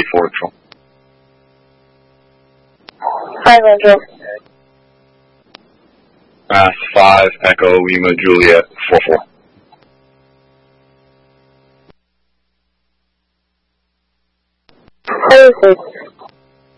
4 control. 5 control. Mass 5, Echo, Lima, Juliet, 4-4. Clear 6.